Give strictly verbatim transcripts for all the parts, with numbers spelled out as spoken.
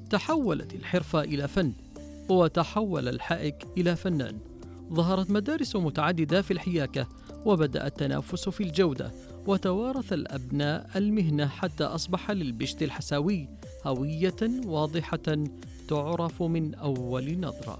تحولت الحرفة إلى فن، وتحول الحائك إلى فنان. ظهرت مدارس متعددة في الحياكة، وبدأ التنافس في الجودة، وتوارث الأبناء المهنة حتى أصبح للبشت الحساوي هوية واضحة تعرف من أول نظرة.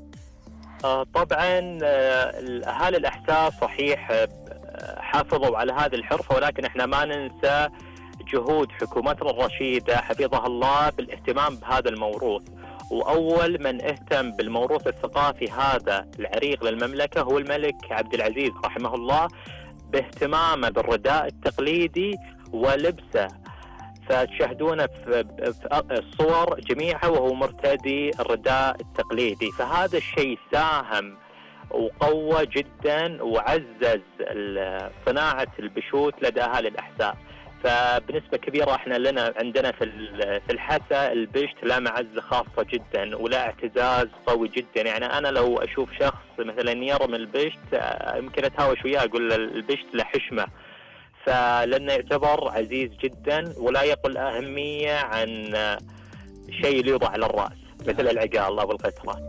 طبعا أهالي الأحساء صحيح حافظوا على هذه الحرفة، ولكن احنا ما ننسى جهود حكومتنا الرشيدة حفظها الله بالاهتمام بهذا الموروث. وأول من اهتم بالموروث الثقافي هذا العريق للمملكة هو الملك عبد العزيز رحمه الله، باهتمامه بالرداء التقليدي ولبسه، فتشاهدونه في الصور جميعها وهو مرتدي الرداء التقليدي. فهذا الشيء ساهم وقوى جدا وعزز صناعة البشوت لدى أهالي الأحساء. فبنسبة كبيرة احنا لنا عندنا في في الحسا البشت لا معزة خاصة جدا ولا اعتزاز قوي جدا. يعني انا لو اشوف شخص مثلا يرمي البشت يمكن اتهاوش وياه اقول البشت له حشمة، فلانه يعتبر عزيز جدا ولا يقل اهمية عن شيء يوضع على الراس مثل العقال او القطرة.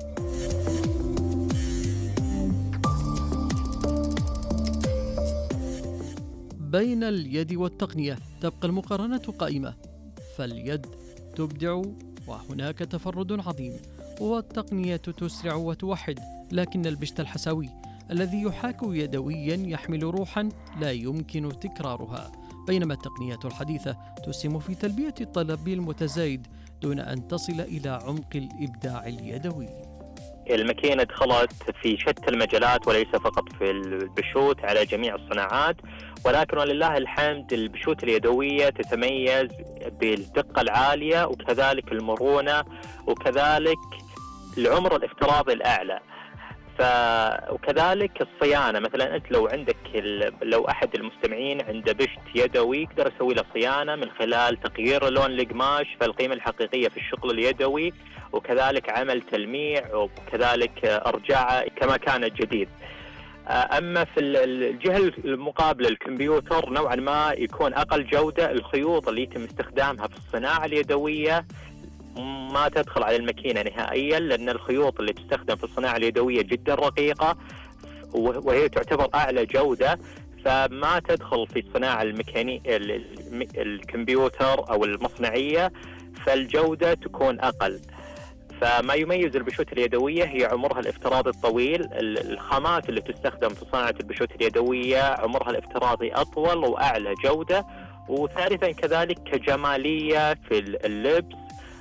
بين اليد والتقنية تبقى المقارنة قائمة، فاليد تبدع وهناك تفرد عظيم، والتقنية تسرع وتوحد، لكن البشت الحساوي الذي يحاك يدويا يحمل روحا لا يمكن تكرارها، بينما التقنية الحديثة تسهم في تلبية الطلب المتزايد دون أن تصل إلى عمق الإبداع اليدوي. الماكينة دخلت في شتى المجالات وليس فقط في البشوت، على جميع الصناعات، ولكن ولله الحمد البشوت اليدوية تتميز بالدقة العالية وكذلك المرونة وكذلك العمر الافتراضي الأعلى. ف... وكذلك الصيانة. مثلا أنت لو عندك ال... لو أحد المستمعين عنده بشت يدوي يقدر يسوي له صيانة من خلال تغيير لون القماش، فالقيمة الحقيقية في الشغل اليدوي، وكذلك عمل تلميع، وكذلك أرجاعه كما كان جديد. أما في الجهة المقابلة الكمبيوتر نوعا ما يكون أقل جودة. الخيوط اللي يتم استخدامها في الصناعة اليدوية ما تدخل على الماكينة نهائيا، لأن الخيوط اللي تستخدم في الصناعة اليدوية جدا رقيقة وهي تعتبر أعلى جودة، فما تدخل في الصناعة الميكاني الكمبيوتر أو المصنعية، فالجودة تكون أقل. فما يميز البشوت اليدوية هي عمرها الافتراضي الطويل. الخامات اللي تستخدم في صناعة البشوت اليدوية عمرها الافتراضي أطول وأعلى جودة. وثالثا كذلك كجمالية في اللبس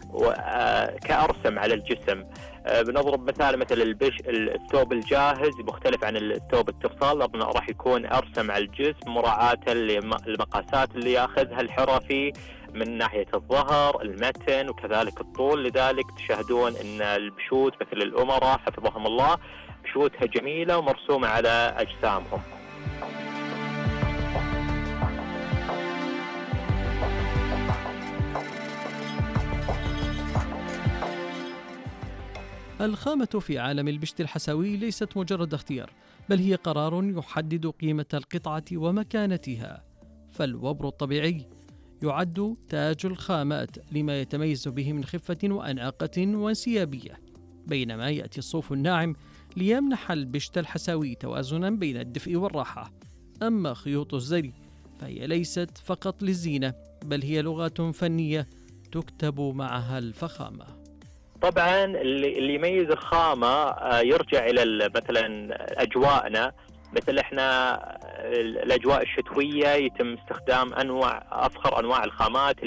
وكأرسم على الجسم. بنضرب مثال مثل البش الثوب الجاهز مختلف عن الثوب التفصيل، لأنه راح يكون أرسم على الجسم مراعاة للمقاسات اللي ياخذها الحرفي من ناحية الظهر، المتن، وكذلك الطول. لذلك تشاهدون أن البشوت مثل الأمراء حفظهم الله بشوتها جميلة ومرسومة على أجسامهم. الخامة في عالم البشت الحساوي ليست مجرد اختيار، بل هي قرار يحدد قيمة القطعة ومكانتها. فالوبر الطبيعي يعد تاج الخامات لما يتميز به من خفة وأناقة وانسيابية، بينما يأتي الصوف الناعم ليمنح البشت الحساوي توازنا بين الدفء والراحة. أما خيوط الزري فهي ليست فقط للزينة، بل هي لغة فنية تكتب معها الفخامة. طبعا اللي يميز الخامة يرجع إلى مثلا أجواءنا. مثل احنا الأجواء الشتوية يتم استخدام أنواع أفخر أنواع الخامات